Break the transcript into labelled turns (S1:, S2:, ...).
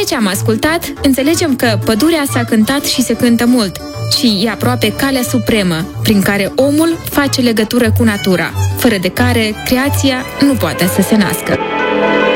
S1: ce am ascultat, înțelegem că pădurea s-a cântat și se cântă mult și e aproape calea supremă, prin care omul face legătură cu natura, fără de care creația nu poate să se nască.